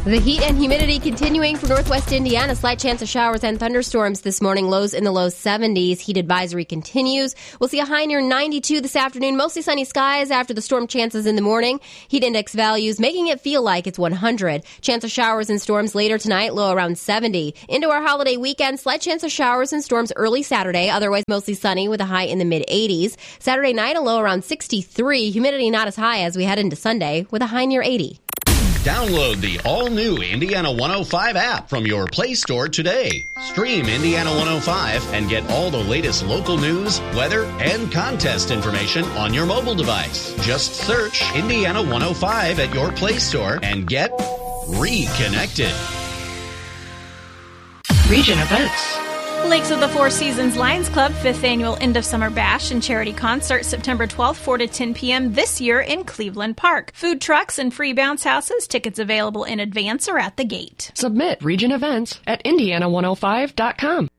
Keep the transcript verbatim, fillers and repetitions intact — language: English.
The heat and humidity continuing for northwest Indiana. Slight chance of showers and thunderstorms this morning. Lows in the low seventies. Heat advisory continues. We'll see a high near ninety-two this afternoon. Mostly sunny skies after the storm chances in the morning. Heat index values making it feel like it's one hundred. Chance of showers and storms later tonight. Low around seventy. Into our holiday weekend. Slight chance of showers and storms early Saturday. Otherwise mostly sunny with a high in the mid eighties. Saturday night a low around sixty-three. Humidity not as high as we head into Sunday with a high near eighty. Download the all-new Indiana one oh five app from your Play Store today. Stream Indiana one oh five and get all the latest local news, weather, and contest information on your mobile device. Just search Indiana one oh five at your Play Store and get reconnected. Region events. Lakes of the Four Seasons Lions Club fifth Annual End of Summer Bash and Charity Concert September twelfth, four to ten p.m. this year in Cleveland Park. Food trucks and free bounce houses. Tickets available in advance or at the gate. Submit region events at indiana one oh five dot com.